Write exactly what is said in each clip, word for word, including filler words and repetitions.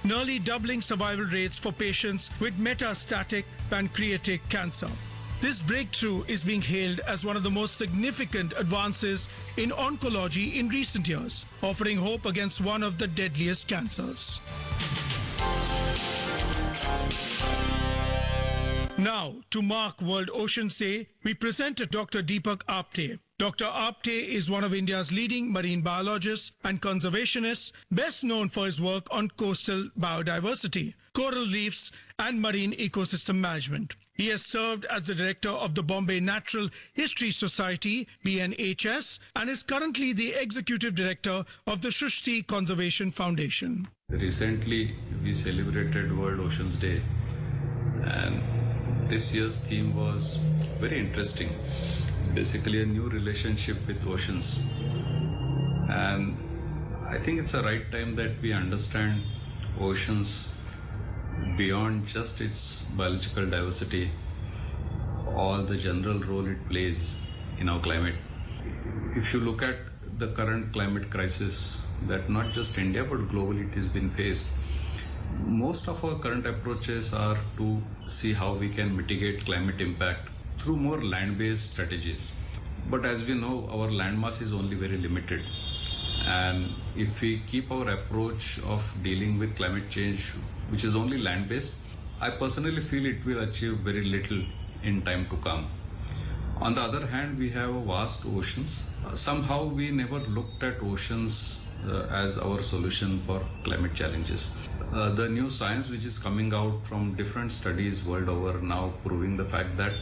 nearly doubling survival rates for patients with metastatic pancreatic cancer. This breakthrough is being hailed as one of the most significant advances in oncology in recent years, offering hope against one of the deadliest cancers. Now, to mark World Oceans Day, we presented Doctor Deepak Apte. Doctor Apte is one of India's leading marine biologists and conservationists, best known for his work on coastal biodiversity, coral reefs, and marine ecosystem management. He has served as the director of the Bombay Natural History Society, B N H S, and is currently the executive director of the Shrishti Conservation Foundation. Recently, we celebrated World Oceans Day, and this year's theme was very interesting. Basically, a new relationship with oceans. And I think it's the right time that we understand oceans beyond just its biological diversity, all the general role it plays in our climate. If you look at the current climate crisis that not just India but globally it has been faced, most of our current approaches are to see how we can mitigate climate impact through more land-based strategies. But as we know, our landmass is only very limited. And if we keep our approach of dealing with climate change, which is only land-based, I personally feel it will achieve very little in time to come. On the other hand, we have vast oceans. Uh, somehow we never looked at oceans uh, as our solution for climate challenges. Uh, the new science which is coming out from different studies world over now proving the fact that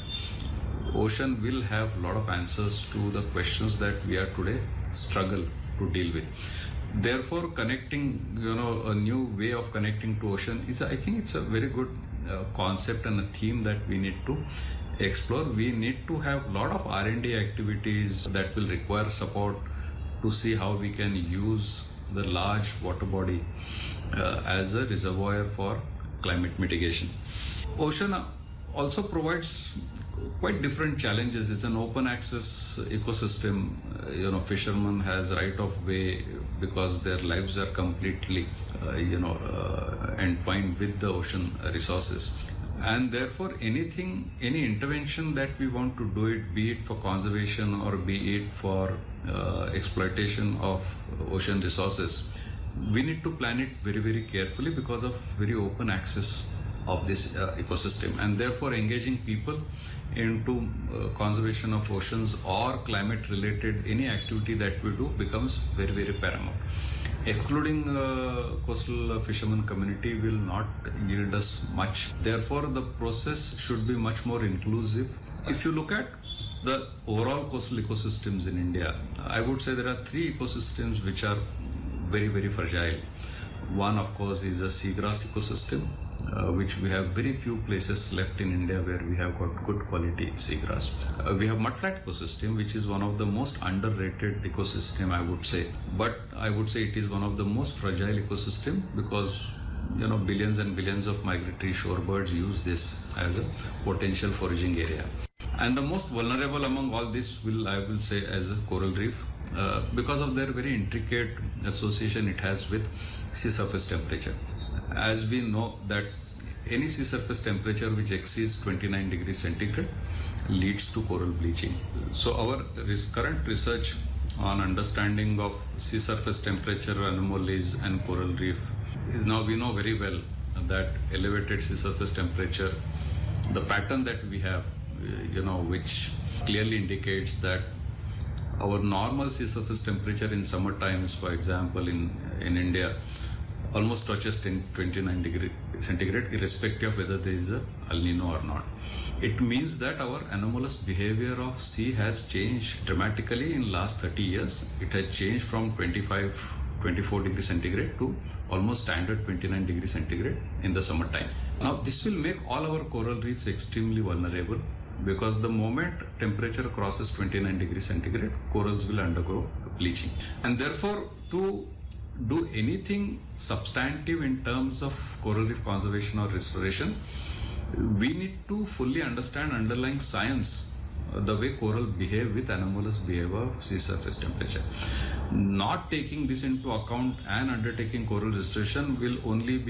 ocean will have a lot of answers to the questions that we are today struggle to deal with. Therefore, connecting, you know, a new way of connecting to ocean is, I think it's a very good uh, concept and a theme that we need to explore. We need to have a lot of R and D activities that will require support to see how we can use the large water body uh, as a reservoir for climate mitigation. Ocean also provides quite different challenges. It's an open access ecosystem. Uh, you know, fishermen has right of way because their lives are completely, uh, you know, uh, entwined with the ocean resources. And therefore, anything, any intervention that we want to do it, be it for conservation or be it for uh, exploitation of ocean resources, we need to plan it very, very carefully because of very open access of this uh, ecosystem, and therefore engaging people into uh, conservation of oceans or climate related any activity that we do becomes very, very paramount. Excluding uh, coastal uh, fishermen community will not yield us much. Therefore, the process should be much more inclusive. If you look at the overall coastal ecosystems in India, I would say there are three ecosystems which are very, very fragile. One, of course, is a seagrass ecosystem, uh, which we have very few places left in India where we have got good quality seagrass. Uh, we have mudflat ecosystem, which is one of the most underrated ecosystem, I would say. But I would say it is one of the most fragile ecosystem because, you know, billions and billions of migratory shorebirds use this as a potential foraging area. And the most vulnerable among all this will, I will say, as a coral reef, uh, because of their very intricate association it has with sea surface temperature. As we know that any sea surface temperature which exceeds twenty-nine degrees centigrade leads to coral bleaching. So our res- current research on understanding of sea surface temperature anomalies and coral reef is now we know very well that elevated sea surface temperature, the pattern that we have, you know, which clearly indicates that our normal sea surface temperature in summer times, for example, in, in India, almost touches twenty-nine degrees centigrade, irrespective of whether there is a El Nino or not. It means that our anomalous behavior of sea has changed dramatically in last thirty years. It has changed from twenty-five, twenty-four degrees centigrade to almost standard twenty-nine degrees centigrade in the summertime. Now, this will make all our coral reefs extremely vulnerable because the moment temperature crosses twenty-nine degrees centigrade, corals will undergo bleaching. And therefore, to do anything substantive in terms of coral reef conservation or restoration, we need to fully understand underlying science, uh, the way coral behave with anomalous behavior of sea surface temperature. Not taking this into account and undertaking coral restoration will only be